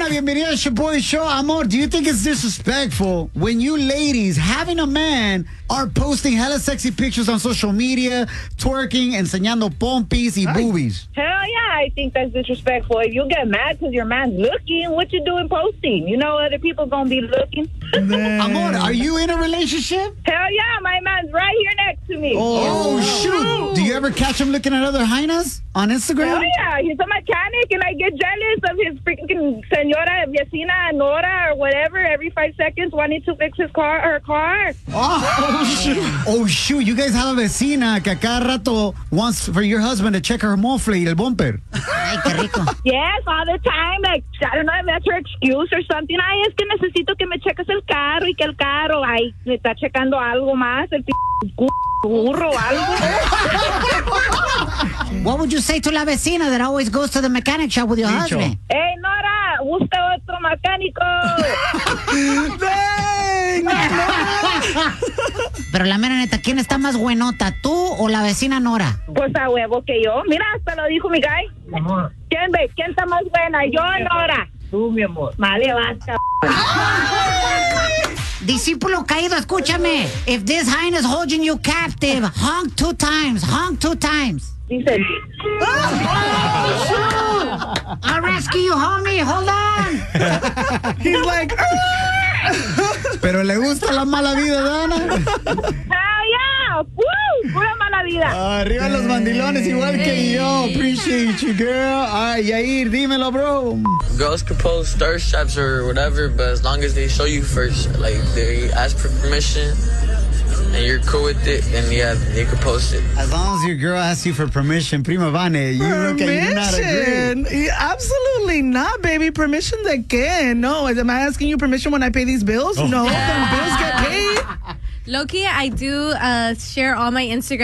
Dana, bienvenida a Shaboy Show. Amor, do you think it's disrespectful when you ladies, having a man, are posting hella sexy pictures on social media, twerking, enseñando pompis y boobies? Hell yeah, I think that's disrespectful. If you get mad because your man's looking, what you doing posting? You know other people gonna be looking. Amor, are you in a relationship? Hell yeah, my man's right here next to me. Oh, shoot. Do you ever catch him looking at other hyenas on Instagram? Hell yeah, he's a mechanic, and I get jealous of his freaking señora, vecina, Nora, or whatever, every 5 seconds wanting to fix his car, her car. Oh, shoot. You guys have a vecina que a cada rato wants for your husband to check her mofle y el bumper. Ay, qué rico. Yes, all the time. Like, I don't know if that's her excuse or something. Ay, es que necesito que me cheques el carro y que el carro, ay, me está checando algo más, el burro o algo. What would you say to la vecina that always goes to the mechanic shop with your husband? Hey, Nora, busca otro mecánico. Pero la mera neta, ¿quién está más buenota, tú o la vecina Nora? Pues a huevo que yo. Mira, hasta lo dijo mi guy. Mi amor. ¿Quién ve? ¿Quién está más buena? ¿Yo o Nora? Tú, mi amor. Vale, basta. Discípulo caído, escúchame. If this hyena is holding you captive, honk 2 times. Honk 2 times. Dice. I'll rescue you, homie. Hold on. He's like, Pero le gusta la mala vida, Dana. ¡Ah, ya! ¡Woo! ¡Pura mala vida! Arriba los mandilones igual que yo. Appreciate you, girl. Ay, Yair, dímelo, bro. Girls can post thirst traps or whatever, but as long as they show you first, like they ask for permission and you're cool with it, then yeah, they can post it. As long as your girl asks you for permission, Prima Vane, you look at you not agree. permission? Absolutely not, baby. Permission de qué? No, am I asking you permission when I pay these bills? No, the bills get paid. Low-key, I do share all my Instagram